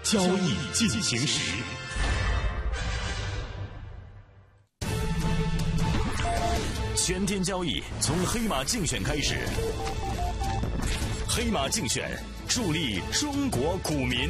交易进行时。全天交易从黑马竞选开始，黑马竞选助力中国股民。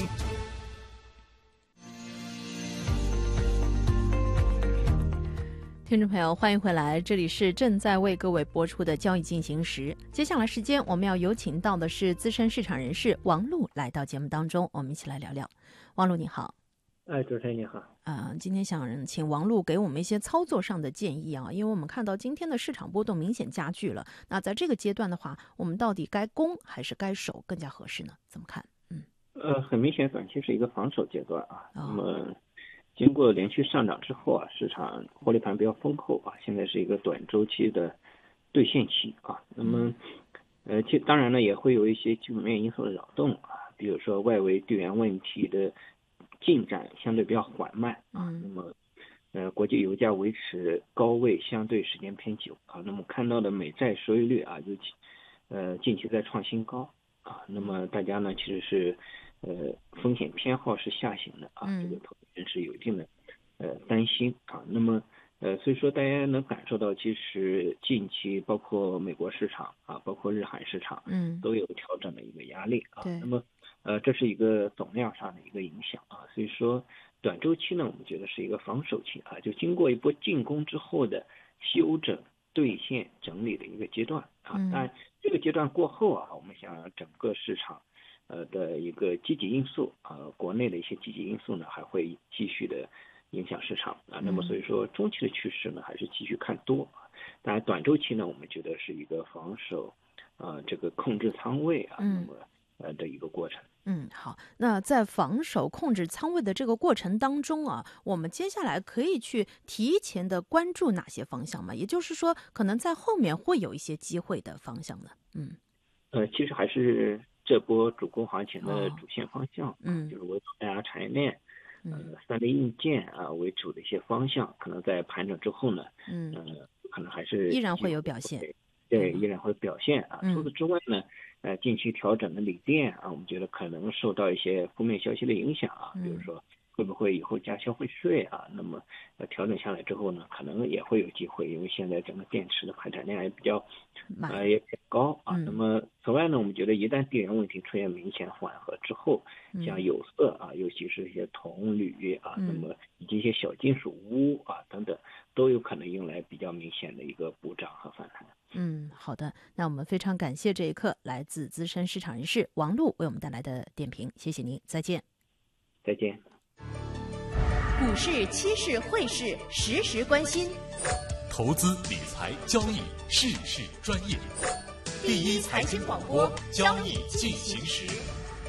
听众朋友，欢迎回来，这里是正在为各位播出的交易进行时。接下来时间我们要有请到的是资深市场人士王璐来到节目当中，我们一起来聊聊。王璐你好。 主持人你好。 今天想请王璐给我们一些操作上的建议啊，因为我们看到今天的市场波动明显加剧了。那在这个阶段的话，我们到底该攻还是该守更加合适呢？怎么看？ 很明显，短期是一个防守阶段啊。那么经过连续上涨之后啊，市场获利盘比较丰厚啊，现在是一个短周期的兑现期啊。那么当然呢，也会有一些基本面因素的扰动啊，比如说外围地缘问题的进展相对比较缓慢啊。那么国际油价维持高位相对时间偏久啊。那么看到的美债收益率啊，尤其近期在创新高啊。那么大家呢其实是风险偏好是下行的啊，这个投资人是有一定的担心啊。那么所以说大家能感受到，其实近期包括美国市场啊，包括日韩市场都有调整的一个压力啊。那么这是一个总量上的一个影响啊。所以说短周期呢，我们觉得是一个防守期啊，就经过一波进攻之后的休整兑现整理的一个阶段啊。但这个阶段过后啊，我们想整个市场的一个积极因素啊，国内的一些积极因素呢，还会继续的影响市场啊。那么所以说中期的趋势呢，还是继续看多。当然短周期呢，我们觉得是一个防守这个控制仓位啊，那么的一个过程。 好，那在防守控制仓位的这个过程当中啊，我们接下来可以去提前的关注哪些方向吗？也就是说，可能在后面会有一些机会的方向呢？ 其实还是这波主攻行情的主线方向，就是围绕大家产业链、3D 硬件啊为主的一些方向，可能在盘整之后呢，可能还是依然会有表现。 对，依然会表现啊。除此之外呢，近期调整的锂电啊，我们觉得可能受到一些负面消息的影响啊，比如说会不会以后加消费税啊？那么调整下来之后呢，可能也会有机会，因为现在整个电池的排产量也比较也比较高啊。那么此外呢，我们觉得一旦地缘问题出现明显缓和之后，像有色啊，尤其是一些铜、铝啊，那么以及一些小金属钨啊等等，都有可能迎来比较明显的一个补涨和反弹。 好的，那我们非常感谢这一刻来自资深市场人士王璐为我们带来的点评，谢谢您，再见。 再见。 股市、期市、汇市，时时关心。 投资理财交易，事事专业。第一财经广播，交易进行时。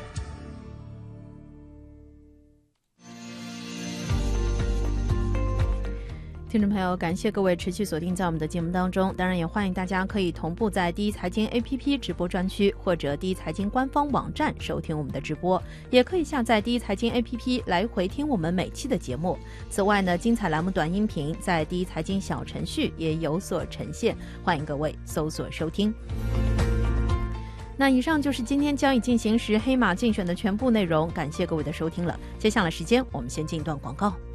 听众朋友，感谢各位持续锁定在我们的节目当中，当然也欢迎大家可以同步在第一财经 APP 直播专区或者第一财经官方网站收听我们的直播，也可以下载第一财经 APP 来回听我们每期的节目。此外呢，精彩栏目短音频在第一财经小程序也有所呈现，欢迎各位搜索收听。那以上就是今天交易进行时黑马竞选的全部内容，感谢各位的收听了。接下来时间我们先进一段广告。